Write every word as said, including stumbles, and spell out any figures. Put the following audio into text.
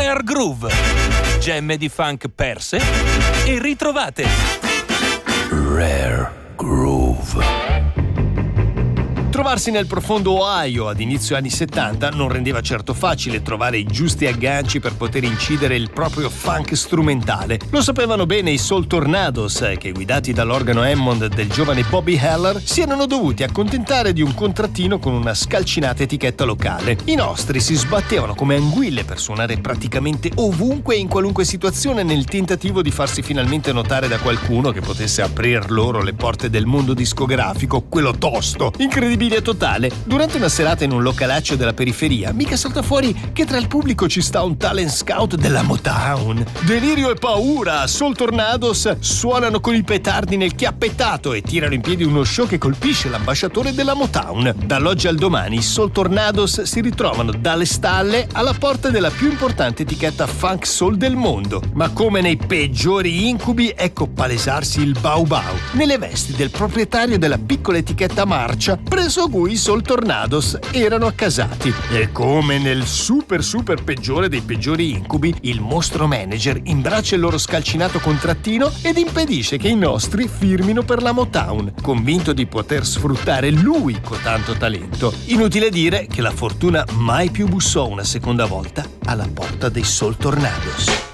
Rare Groove, gemme di funk perse e ritrovate. Rare Groove. Trovarsi nel profondo Ohio ad inizio anni settanta non rendeva certo facile trovare i giusti agganci per poter incidere il proprio funk strumentale. Lo sapevano bene i Soul Tornadoes, che guidati dall'organo Hammond del giovane Bobby Heller si erano dovuti accontentare di un contrattino con una scalcinata etichetta locale. I nostri si sbattevano come anguille per suonare praticamente ovunque e in qualunque situazione nel tentativo di farsi finalmente notare da qualcuno che potesse aprir loro le porte del mondo discografico, quello tosto, incredibile e totale. Durante una serata in un localaccio della periferia, mica salta fuori che tra il pubblico ci sta un talent scout della Motown. Delirio e paura, Soul Tornadoes suonano con i petardi nel chiappettato e tirano in piedi uno show che colpisce l'ambasciatore della Motown. Dall'oggi al domani i Soul Tornadoes si ritrovano dalle stalle alla porta della più importante etichetta funk soul del mondo. Ma come nei peggiori incubi, ecco palesarsi il Bau Bau nelle vesti del proprietario della piccola etichetta Marcia, preso cui i Soul Tornadoes erano accasati. E come nel super super peggiore dei peggiori incubi, il mostro manager imbraccia il loro scalcinato contrattino ed impedisce che i nostri firmino per la Motown, convinto di poter sfruttare lui con tanto talento. Inutile dire che la fortuna mai più bussò una seconda volta alla porta dei Soul Tornadoes.